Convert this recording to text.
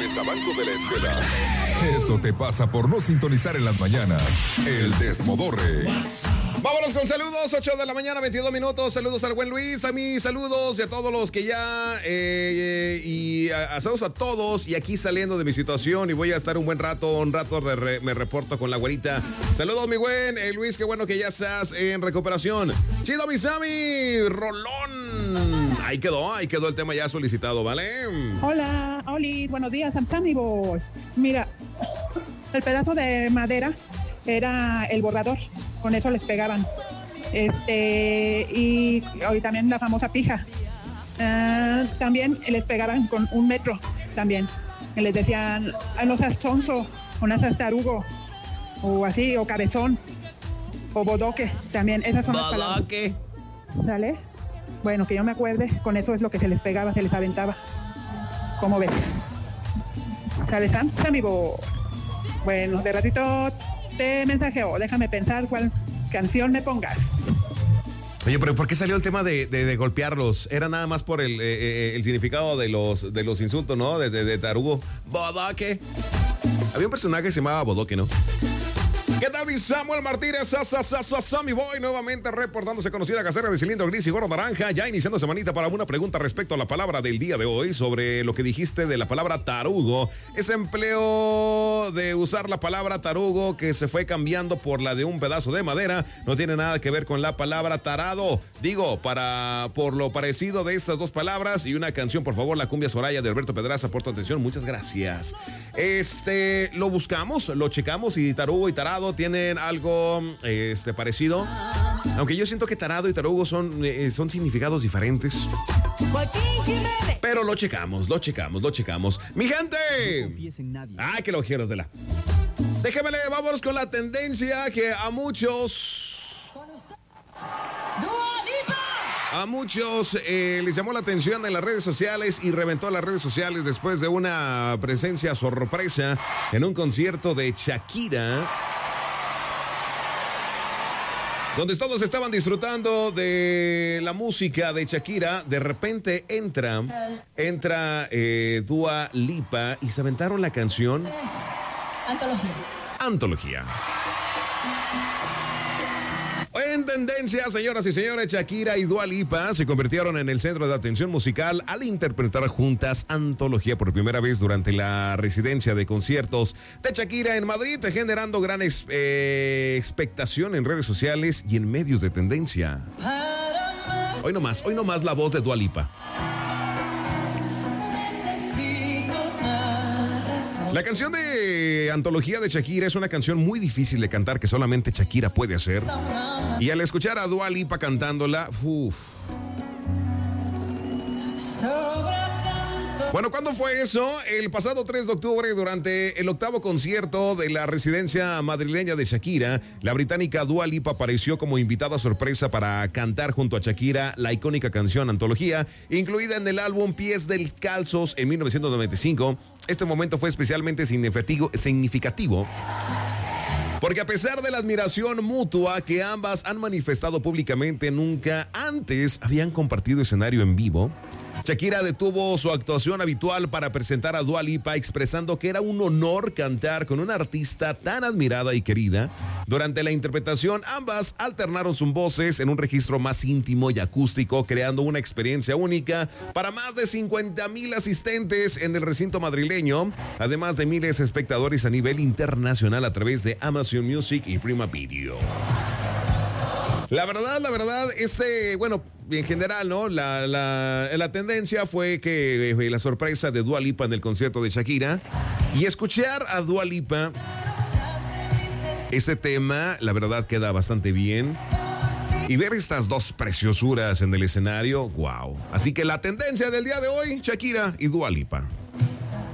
mesabanco de la escuela. Eso te pasa por no sintonizar en las mañanas. El Desmodorre. Vámonos con saludos, 8 de la mañana, 22 minutos. Saludos al buen Luis, a mí, saludos y a todos los que ya, saludos a todos. Y aquí saliendo de mi situación y voy a estar un rato me reporto con la güerita. Saludos, mi buen Luis, qué bueno que ya estás en recuperación. Chido, mi Sammy, rolón. Ahí quedó el tema ya solicitado, ¿vale? Hola, Oli, buenos días, Sammy Boy. Mira, el pedazo de madera era el borrador. Con eso les pegaban. Y también la famosa pija. También les pegaban con 1 metro. También. Y les decían, no seas tonso, o no seas tarugo, o así, o cabezón, o bodoque. También, esas son las palabras. Bodoque. ¿Sale? Bueno, que yo me acuerde, con eso es lo que se les pegaba, se les aventaba. ¿Cómo ves? ¿Sale, Sammy Boy? Bueno, de ratito te mensajeo, déjame pensar cuál canción me pongas. Oye, pero ¿por qué salió el tema de golpearlos? Era nada más por el significado de los insultos, ¿no? De tarugo. Bodoque. Había un personaje que se llamaba Bodoque, ¿no? ¿Qué tal, mi Samuel Martínez? Sammy Boy, nuevamente reportándose conocida casera de cilindro gris y gorro naranja, ya iniciando semanita para una pregunta respecto a la palabra del día de hoy, sobre lo que dijiste de la palabra tarugo. Ese empleo de usar la palabra tarugo que se fue cambiando por la de un pedazo de madera, no tiene nada que ver con la palabra tarado. Digo, por lo parecido de estas dos palabras y una canción, por favor, la cumbia Soraya de Alberto Pedraza, por tu atención, muchas gracias. Lo buscamos, lo checamos y tarugo y tarado tienen algo parecido, aunque yo siento que tarado y tarugo son significados diferentes, pero lo checamos. Mi gente, ay, que lo quiero de la déjamele, vámonos con la tendencia que a muchos les llamó la atención en las redes sociales y reventó las redes sociales después de una presencia sorpresa en un concierto de Shakira, donde todos estaban disfrutando de la música de Shakira. De repente entra Dua Lipa y se aventaron la canción Antología. En tendencia, señoras y señores, Shakira y Dua Lipa se convirtieron en el centro de atención musical al interpretar juntas Antología por primera vez durante la residencia de conciertos de Shakira en Madrid, generando gran expectación en redes sociales y en medios de tendencia. Hoy no más la voz de Dua Lipa. La canción de Antología de Shakira es una canción muy difícil de cantar que solamente Shakira puede hacer. Y al escuchar a Dua Lipa cantándola, Bueno, ¿cuándo fue eso? El pasado 3 de octubre, durante el 8º concierto de la residencia madrileña de Shakira, la británica Dua Lipa apareció como invitada sorpresa para cantar junto a Shakira la icónica canción Antología, incluida en el álbum Pies Descalzos en 1995. Este momento fue especialmente significativo porque a pesar de la admiración mutua que ambas han manifestado públicamente, nunca antes habían compartido escenario en vivo. Shakira detuvo su actuación habitual para presentar a Dua Lipa, expresando que era un honor cantar con una artista tan admirada y querida. Durante la interpretación, ambas alternaron sus voces en un registro más íntimo y acústico, creando una experiencia única para más de 50,000 asistentes en el recinto madrileño, además de miles de espectadores a nivel internacional a través de Amazon Music y Prima Video. La verdad, en general, ¿no? La tendencia fue que la sorpresa de Dua Lipa en el concierto de Shakira, y escuchar a Dua Lipa, este tema, la verdad, queda bastante bien. Y ver estas dos preciosuras en el escenario, wow. Así que la tendencia del día de hoy, Shakira y Dua Lipa.